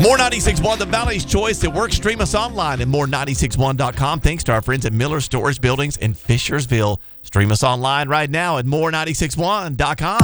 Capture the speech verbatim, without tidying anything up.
More ninety-six point one, the Valley's Choice at work. Stream us online at more nine six one dot com. Thanks to our friends at Miller Storage Buildings in Fishersville. Stream us online right now at more nine six one dot com.